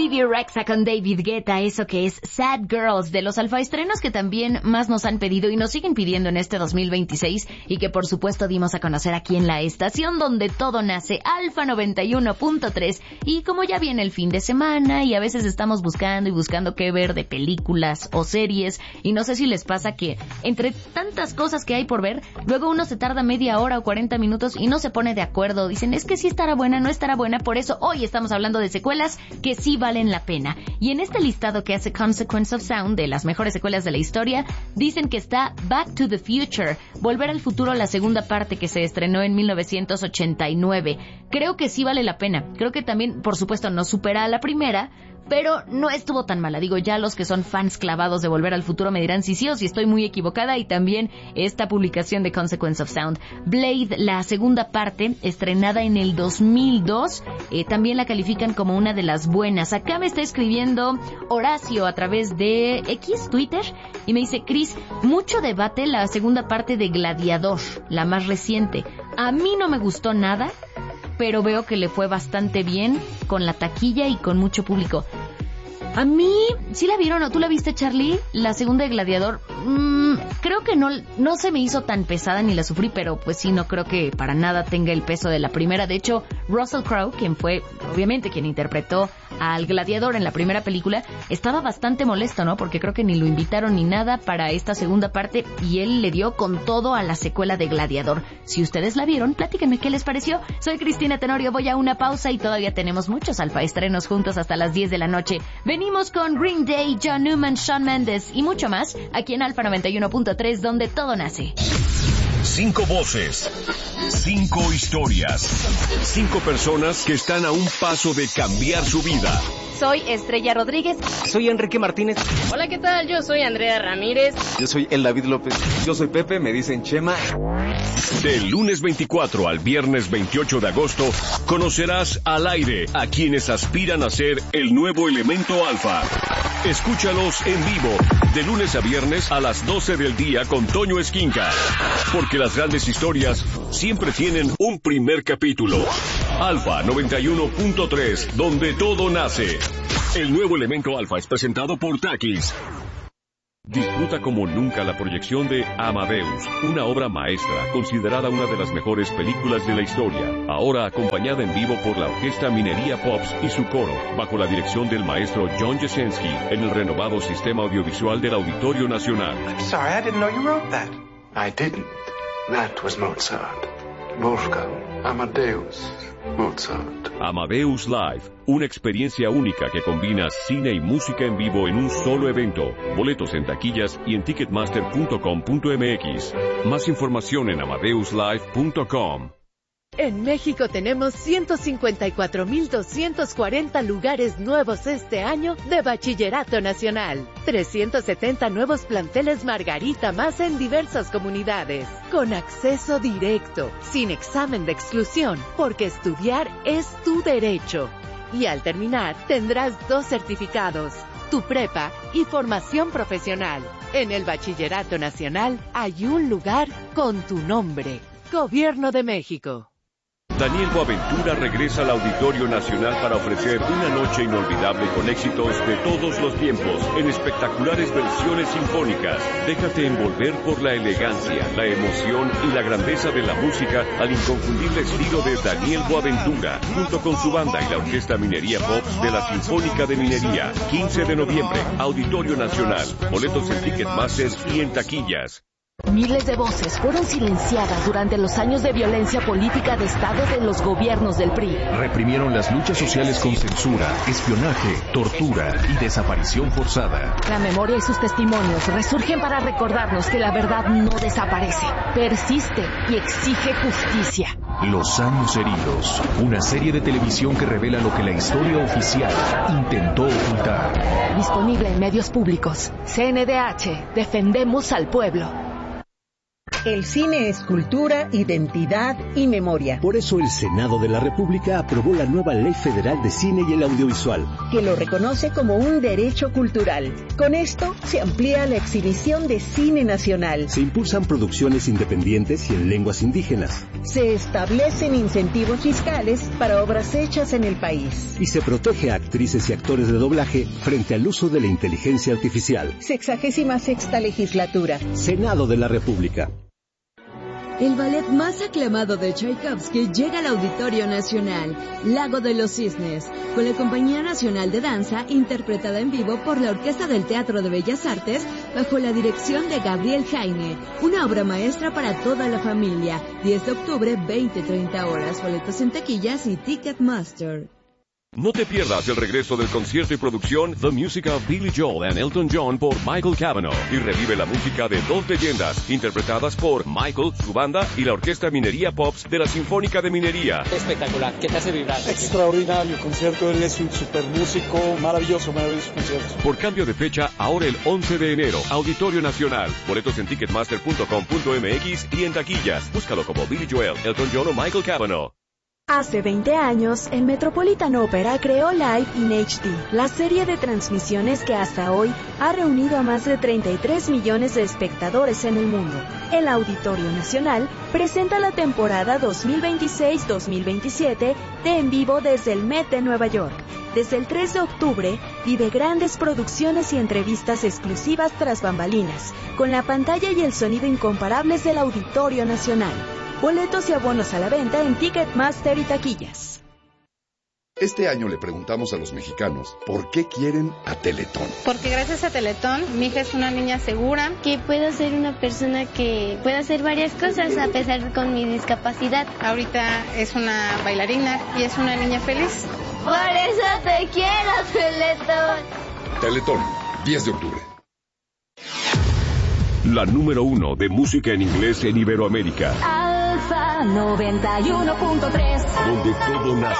Vivi Rexa con David Guetta, eso que es Sad Girls, de los alfaestrenos que también más nos han pedido y nos siguen pidiendo en este 2026 y que por supuesto dimos a conocer aquí en la estación donde todo nace, Alfa 91.3. Y como ya viene el fin de semana y a veces estamos buscando qué ver de películas o series, y no sé si les pasa que entre tantas cosas que hay por ver, luego uno se tarda media hora o 40 minutos y no se pone de acuerdo, dicen es que sí estará buena, no estará buena. Por eso hoy estamos hablando de secuelas que sí valen la pena. Y en este listado que hace Consequence of Sound de las mejores secuelas de la historia, dicen que está Back to the Future, Volver al Futuro, la segunda parte, que se estrenó en 1989. Creo que sí vale la pena. Creo que también, por supuesto, no supera a la primera, pero no estuvo tan mala. Digo, ya los que son fans clavados de Volver al Futuro me dirán si sí o si estoy muy equivocada. Y también esta publicación de Consequence of Sound. Blade, la segunda parte, estrenada en el 2002, también la califican como una de las buenas. Acá me está escribiendo Horacio a través de X, Twitter, y me dice, Cris, mucho debate la segunda parte de Gladiador, la más reciente. A mí no me gustó nada, pero veo que le fue bastante bien con la taquilla y con mucho público. A mí, ¿sí la vieron o tú la viste, Charlie? La segunda de Gladiador, creo que no se me hizo tan pesada ni la sufrí, pero pues sí, no creo que para nada tenga el peso de la primera. De hecho, Russell Crowe, quien fue obviamente quien interpretó al Gladiador en la primera película, estaba bastante molesto, ¿no? Porque creo que ni lo invitaron ni nada para esta segunda parte y él le dio con todo a la secuela de Gladiador. Si ustedes la vieron, platíquenme qué les pareció. Soy Cristina Tenorio, voy a una pausa y todavía tenemos muchos alfaestrenos juntos hasta las 10 de la noche. Venimos con Green Day, John Newman, Shawn Mendes y mucho más aquí en Alfa 91.3, donde todo nace. 5 voces, 5 historias, 5 personas que están a un paso de cambiar su vida. Soy Estrella Rodríguez. Soy Enrique Martínez. Hola, ¿qué tal? Yo soy Andrea Ramírez. Yo soy El David López. Yo soy Pepe, me dicen Chema. Del lunes 24 al viernes 28 de agosto, conocerás al aire a quienes aspiran a ser el nuevo elemento alfa. Escúchalos en vivo, de lunes a viernes a las 12 del día con Toño Esquinca. Porque las grandes historias siempre tienen un primer capítulo. Alfa 91.3, donde todo nace. El nuevo elemento alfa es presentado por Takis. Disfruta como nunca la proyección de Amadeus, una obra maestra considerada una de las mejores películas de la historia, ahora acompañada en vivo por la Orquesta Minería Pops y su coro, bajo la dirección del maestro John Jasenski, en el renovado sistema audiovisual del Auditorio Nacional. I'm sorry, I didn't know you wrote that. I didn't. That was Mozart. Wolfgang Amadeus Mozart. Amadeus Live, una experiencia única que combina cine y música en vivo en un solo evento. Boletos en taquillas y en ticketmaster.com.mx. Más información en amadeuslive.com. En México tenemos 154,240 lugares nuevos este año de Bachillerato Nacional. 370 nuevos planteles Margarita más en diversas comunidades. Con acceso directo, sin examen de exclusión, porque estudiar es tu derecho. Y al terminar, tendrás 2 certificados, tu prepa y formación profesional. En el Bachillerato Nacional hay un lugar con tu nombre. Gobierno de México. Daniel Boaventura regresa al Auditorio Nacional para ofrecer una noche inolvidable con éxitos de todos los tiempos, en espectaculares versiones sinfónicas. Déjate envolver por la elegancia, la emoción y la grandeza de la música al inconfundible estilo de Daniel Boaventura, junto con su banda y la Orquesta Minería Pops de la Sinfónica de Minería. 15 de noviembre, Auditorio Nacional. Boletos en Ticketmaster y en taquillas. Miles de voces fueron silenciadas durante los años de violencia política de Estado de los gobiernos del PRI. Reprimieron las luchas sociales con censura, espionaje, tortura y desaparición forzada. La memoria y sus testimonios resurgen para recordarnos que la verdad no desaparece, persiste y exige justicia. Los años heridos, una serie de televisión que revela lo que la historia oficial intentó ocultar. Disponible en medios públicos. CNDH, defendemos al pueblo. El cine es cultura, identidad y memoria. Por eso el Senado de la República aprobó la nueva Ley Federal de Cine y el Audiovisual, que lo reconoce como un derecho cultural. Con esto se amplía la exhibición de cine nacional. Se impulsan producciones independientes y en lenguas indígenas. Se establecen incentivos fiscales para obras hechas en el país. Y se protege a actrices y actores de doblaje frente al uso de la inteligencia artificial. 66ª legislatura. Senado de la República. El ballet más aclamado de Tchaikovsky llega al Auditorio Nacional, Lago de los Cisnes, con la Compañía Nacional de Danza, interpretada en vivo por la Orquesta del Teatro de Bellas Artes, bajo la dirección de Gabriel Jaime. Una obra maestra para toda la familia. 10 de octubre, 20-30 horas. Boletos en taquillas y Ticketmaster. No te pierdas el regreso del concierto y producción The Music of Billy Joel and Elton John por Michael Cavanaugh y revive la música de dos leyendas interpretadas por Michael, su banda y la Orquesta Minería Pops de la Sinfónica de Minería. Espectacular, ¿qué te hace vibrar? Extraordinario concierto, él es un super músico, maravilloso concierto. Por cambio de fecha, ahora el 11 de enero, Auditorio Nacional. Boletos en ticketmaster.com.mx y en taquillas. Búscalo como Billy Joel, Elton John o Michael Cavanaugh. Hace 20 años, el Metropolitan Opera creó Live in HD, la serie de transmisiones que hasta hoy ha reunido a más de 33 millones de espectadores en el mundo. El Auditorio Nacional presenta la temporada 2026-2027 de En Vivo desde el Met de Nueva York. Desde el 3 de octubre, vive grandes producciones y entrevistas exclusivas tras bambalinas, con la pantalla y el sonido incomparables del Auditorio Nacional. Boletos y abonos a la venta en Ticketmaster y taquillas. Este año le preguntamos a los mexicanos por qué quieren a Teletón. Porque gracias a Teletón, mi hija es una niña segura. Que puedo ser una persona que pueda hacer varias cosas a pesar con mi discapacidad. Ahorita es una bailarina y es una niña feliz. Por eso te quiero, Teletón. Teletón, 10 de octubre. La número 1 de música en inglés en Iberoamérica. Alfa 91.3. Donde todo nace.